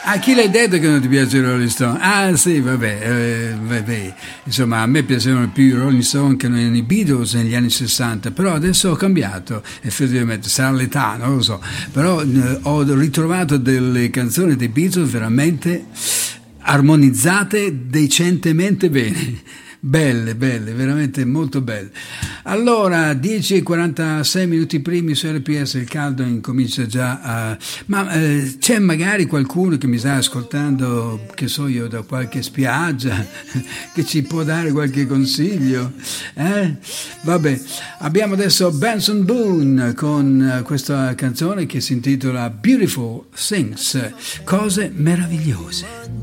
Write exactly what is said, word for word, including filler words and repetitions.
A chi l'hai detto che non ti piace i Rolling Stone? Ah sì, vabbè, eh, vabbè, insomma a me piacevano più i Rolling Stone che i Beatles negli anni sessanta, però adesso ho cambiato, effettivamente, sarà l'età, non lo so, però eh, ho ritrovato delle canzoni dei Beatles veramente armonizzate decentemente bene. Belle, belle, veramente molto belle. Allora, dieci e quarantasei minuti primi su R P S, il caldo incomincia già a... Ma eh, c'è magari qualcuno che mi sta ascoltando, che so io, da qualche spiaggia, che ci può dare qualche consiglio? Eh? Vabbè, abbiamo adesso Benson Boone con questa canzone che si intitola Beautiful Things, cose meravigliose.